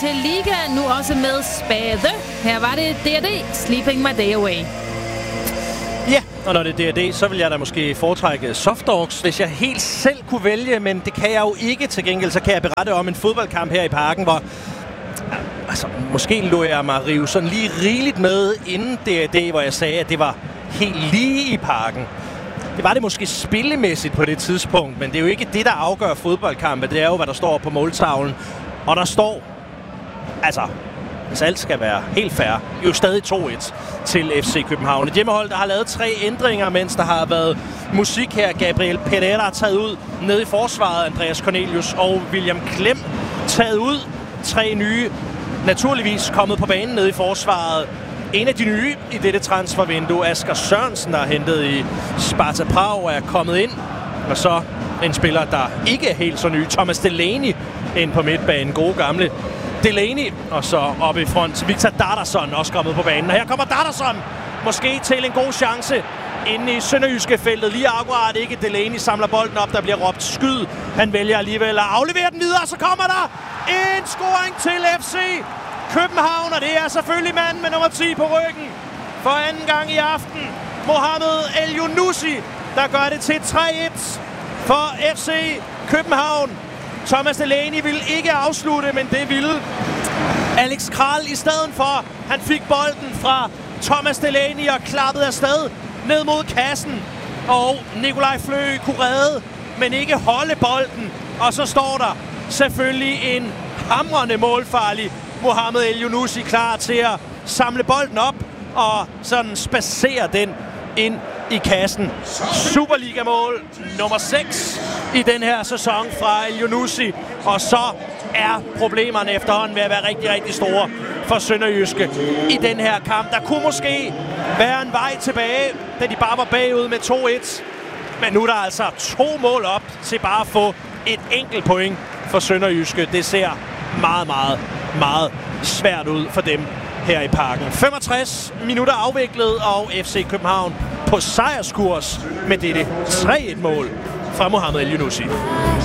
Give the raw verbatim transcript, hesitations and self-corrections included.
til Liga, nu også med Spade. Her var det D og D, Sleeping My Day Away. Ja, og når det er D og D, så vil jeg da måske foretrække Soft Dogs, hvis jeg helt selv kunne vælge, men det kan jeg jo ikke. Til gengæld, så kan jeg berette om en fodboldkamp her i Parken, hvor altså, måske lå jeg mig rive sådan lige rigeligt med inden D og D, hvor jeg sagde, at det var helt lige i Parken. Det var det måske spillemæssigt på det tidspunkt, men det er jo ikke det, der afgør fodboldkampe. Det er jo, hvad der står på måltavlen. Og der står, altså, hvis alt skal være helt fair, jo stadig to et til F C København. Et hjemmehold, der har lavet tre ændringer, mens der har været musik her. Gabriel Pereira er taget ud nede i forsvaret. Andreas Cornelius og William Klem taget ud. Tre nye, naturligvis kommet på banen nede i forsvaret. En af de nye i dette transfervindue, Asger Sørensen, der er hentet i Sparta Prag, er kommet ind. Og så en spiller, der ikke er helt så ny, Thomas Delaney, ind på midtbanen. Gode gamle Delaney. Og så oppe i front, Victor Dardarsson, også kommet på banen. Og her kommer Dardarsson måske til en god chance inde i Sønderjyske feltet. Lige akkurat ikke. Delaney samler bolden op, der bliver råbt skyd. Han vælger alligevel at aflevere den videre, så kommer der en scoring til F C København, og det er selvfølgelig manden med nummer ti på ryggen. For anden gang i aften, Mohamed El-Younousi, der gør det til tre et for F C København. Thomas Delaney ville ikke afslutte, men det ville Alex Kral i stedet for. Han fik bolden fra Thomas Delaney og klappede afsted ned mod kassen. Og Nikolaj Flø kunne redde, men ikke holde bolden. Og så står der selvfølgelig en hamrende målfarlig Mohamed El-Younousi klar til at samle bolden op og sådan spacere den ind i kassen. Superliga-mål nummer seks i den her sæson fra El-Younousi. Og så er problemerne efterhånden ved at være rigtig, rigtig store for Sønderjyske i den her kamp. Der kunne måske være en vej tilbage, da de bare var bagud med to et. Men nu er der altså to mål op til bare at få et enkelt point for Sønderjyske. Det ser meget, meget, meget svært ud for dem her i Parken. femogtres minutter afviklet, og F C København på sejrskurs med dette tre et mål fra Mohamed El-Younousi.